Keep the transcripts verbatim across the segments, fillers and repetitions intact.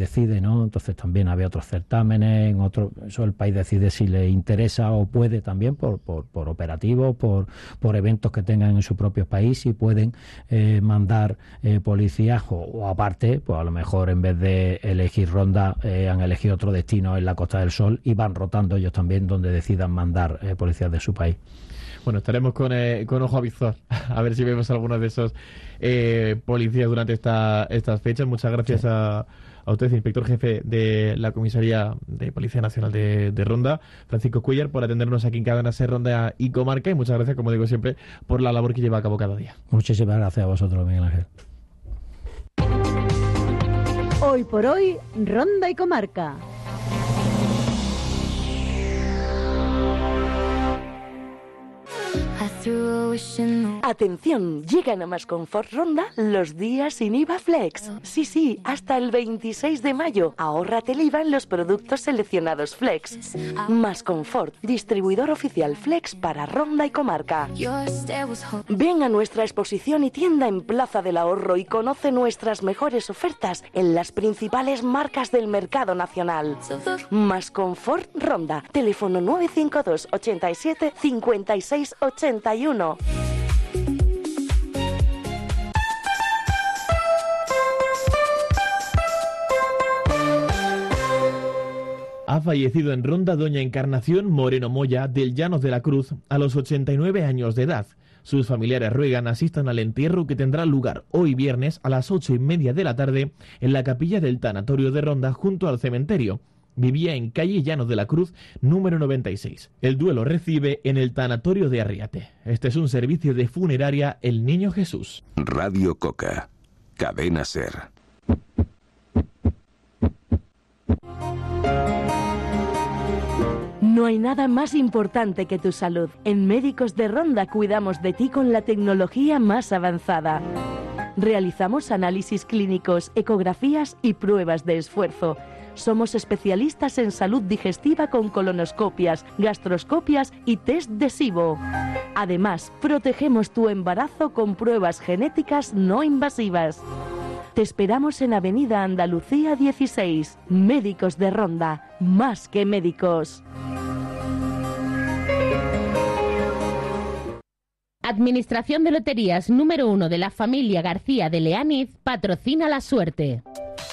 Decide, ¿no? Entonces también había otros certámenes, en otro, eso El País Decide si le interesa o puede también por, por, por operativos, por, por eventos que tengan en su propio país y pueden eh, mandar eh, policías o, o aparte, pues a lo mejor en vez de elegir Ronda eh, han elegido otro destino en la Costa del Sol y van rotando ellos también donde decidan mandar eh, policías de su país. Bueno, estaremos con, eh, con ojo avizor a ver si vemos algunos de esos eh, policías durante esta, estas fechas. Muchas gracias sí. a, a usted, inspector jefe de la Comisaría de Policía Nacional de, de Ronda, Francisco Cuéllar, por atendernos aquí en Cadena SER Ronda y Comarca, y muchas gracias, como digo siempre, por la labor que lleva a cabo cada día. Muchísimas gracias a vosotros, Miguel Ángel. Hoy por hoy, Ronda y Comarca. Atención, llegan a Más Confort Ronda los días sin I V A Flex. Sí, sí, hasta el veintiséis de mayo. Ahórrate el I V A en los productos seleccionados Flex. Más Confort, distribuidor oficial Flex para Ronda y Comarca. Ven a nuestra exposición y tienda en Plaza del Ahorro y conoce nuestras mejores ofertas en las principales marcas del mercado nacional. Más Confort Ronda, teléfono nueve cinco dos, ochenta y siete, cincuenta y seis ochenta y uno. Ha fallecido en Ronda doña Encarnación Moreno Moya del Llanos de la Cruz a los ochenta y nueve años de edad. Sus familiares ruegan asistan al entierro que tendrá lugar hoy viernes a las ocho y media de la tarde en la capilla del tanatorio de Ronda junto al cementerio. Vivía en calle Llanos de la Cruz, número noventa y seis. El duelo recibe en el tanatorio de Arriate. Este es un servicio de funeraria El Niño Jesús. Radio Coca, Cadena SER. No hay nada más importante que tu salud. En Médicos de Ronda cuidamos de ti con la tecnología más avanzada. Realizamos análisis clínicos, ecografías y pruebas de esfuerzo. Somos especialistas en salud digestiva con colonoscopias, gastroscopias y test de SIBO. Además, protegemos tu embarazo con pruebas genéticas no invasivas. Te esperamos en Avenida Andalucía dieciséis. Médicos de Ronda, más que médicos. Administración de Loterías número uno de la familia García de Leániz patrocina la suerte.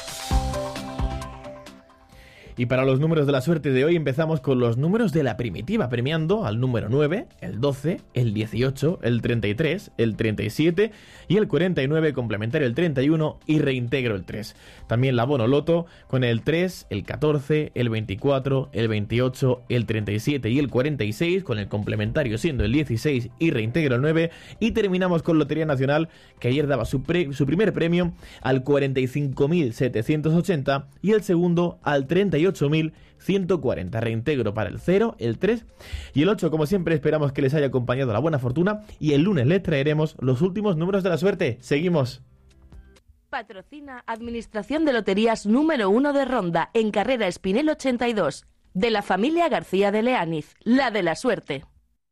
Y para los números de la suerte de hoy empezamos con los números de la primitiva, premiando al número nueve, el doce, el dieciocho, el treinta y tres, el treinta y siete y el cuarenta y nueve, complementario el treinta y uno y reintegro el tres. También la bono loto con el tres, el catorce, el veinticuatro, el veintiocho, el treinta y siete y el cuarenta y seis, con el complementario siendo el dieciséis y reintegro el nueve. Y terminamos con Lotería Nacional, que ayer daba su, pre- su primer premio al cuarenta y cinco mil setecientos ochenta y el segundo al treinta y ocho mil ciento cuarenta. Reintegro para el cero, el tres y el ocho. Como siempre, esperamos que les haya acompañado la buena fortuna y el lunes les traeremos los últimos números de la suerte. Seguimos. Patrocina Administración de Loterías número uno de Ronda, en Carrera Espinel ochenta y dos, de la familia García de Leániz, la de la suerte.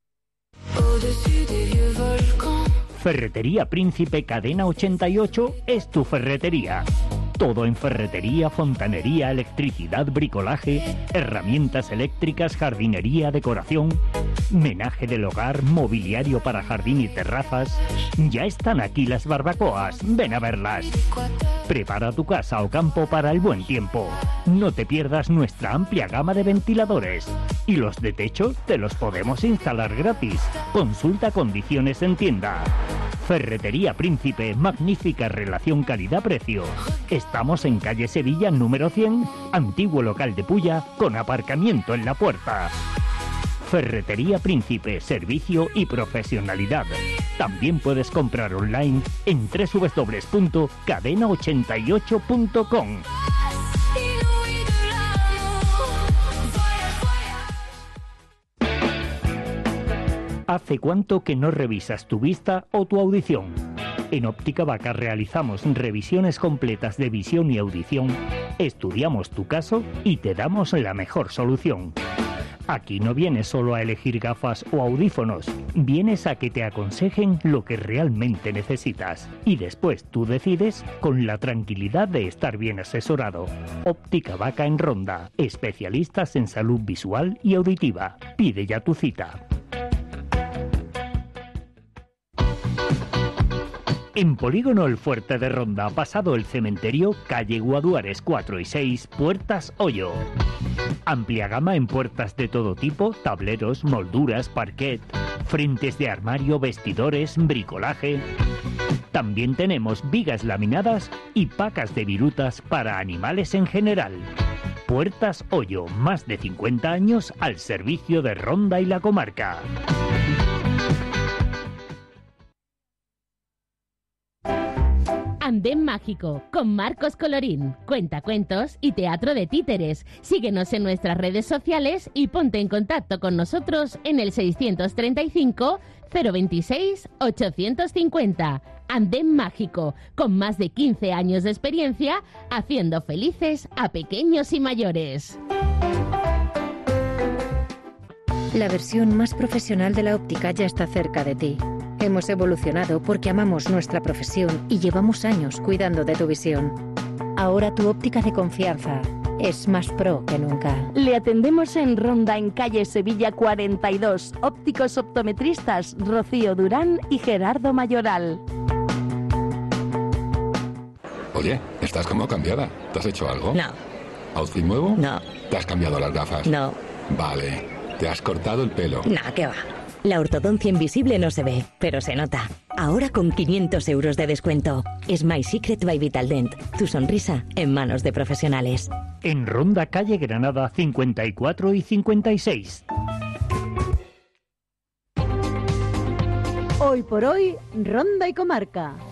Ferretería Príncipe Cadena ochenta y ocho es tu ferretería. Todo en ferretería, fontanería, electricidad, bricolaje, herramientas eléctricas, jardinería, decoración, menaje del hogar, mobiliario para jardín y terrazas. Ya están aquí las barbacoas, ven a verlas. Prepara tu casa o campo para el buen tiempo. No te pierdas nuestra amplia gama de ventiladores. Y los de techo te los podemos instalar gratis. Consulta condiciones en tienda. Ferretería Príncipe, magnífica relación calidad-precio. Estamos en calle Sevilla número cien, antiguo local de Pulla, con aparcamiento en la puerta. Ferretería Príncipe, servicio y profesionalidad. También puedes comprar online en doble u doble u doble u punto cadena ochenta y ocho punto com. ¿Hace cuánto que no revisas tu vista o tu audición? En Óptica Vaca realizamos revisiones completas de visión y audición, estudiamos tu caso y te damos la mejor solución. Aquí no vienes solo a elegir gafas o audífonos, vienes a que te aconsejen lo que realmente necesitas. Y después tú decides con la tranquilidad de estar bien asesorado. Óptica Vaca en Ronda, especialistas en salud visual y auditiva. Pide ya tu cita. En Polígono El Fuerte de Ronda, pasado el cementerio, calle Guaduares cuatro y seis, Puertas Hoyo. Amplia gama en puertas de todo tipo, tableros, molduras, parquet, frentes de armario, vestidores, bricolaje. También tenemos vigas laminadas y pacas de virutas para animales en general. Puertas Hoyo, más de cincuenta años al servicio de Ronda y la comarca. Andén Mágico, con Marcos Colorín, cuentacuentos y teatro de títeres. Síguenos en nuestras redes sociales y ponte en contacto con nosotros en el seiscientos treinta y cinco, cero veintiséis, ochocientos cincuenta. Andén Mágico, con más de quince años de experiencia, haciendo felices a pequeños y mayores. La versión más profesional de la óptica ya está cerca de ti. Hemos evolucionado porque amamos nuestra profesión y llevamos años cuidando de tu visión. Ahora tu óptica de confianza es más pro que nunca. Le atendemos en Ronda, en calle Sevilla cuarenta y dos. Ópticos optometristas Rocío Durán y Gerardo Mayoral. Oye, estás como cambiada. ¿Te has hecho algo? No. ¿Outfit nuevo? No. ¿Te has cambiado las gafas? No. Vale. ¿Te has cortado el pelo? No, ¿qué va? La ortodoncia invisible no se ve, pero se nota. Ahora con quinientos euros de descuento. Smile Secret by Vitaldent. Tu sonrisa en manos de profesionales. En Ronda, calle Granada cincuenta y cuatro y cincuenta y seis. Hoy por hoy, Ronda y Comarca.